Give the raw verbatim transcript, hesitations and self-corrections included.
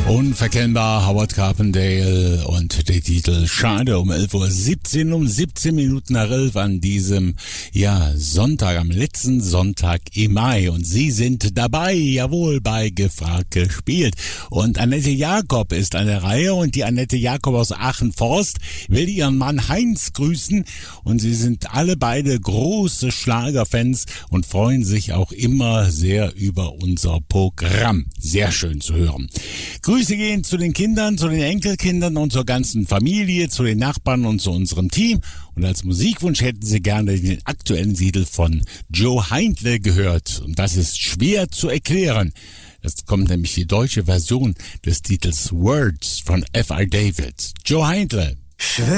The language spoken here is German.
Unverkennbar, Howard Carpendale und der Titel Schade um elf Uhr siebzehn, um siebzehn Minuten nach elf an diesem, ja, Sonntag, am letzten Sonntag im Mai. Und Sie sind dabei, jawohl, bei Gefragt gespielt. Und Annette Jakob ist an der Reihe und die Annette Jakob aus Aachen-Forst will ihren Mann Heinz grüßen. Und sie sind alle beide große Schlagerfans und freuen sich auch immer sehr über unser Programm. Sehr schön zu hören. Grüße gehen zu den Kindern, zu den Enkelkindern und zur ganzen Familie, zu den Nachbarn und zu unserem Team. Und als Musikwunsch hätten Sie gerne den aktuellen Titel von Joe Heindle gehört. Und das ist schwer zu erklären. Es kommt nämlich die deutsche Version des Titels Words von F I David. Joe Heindle. Schwer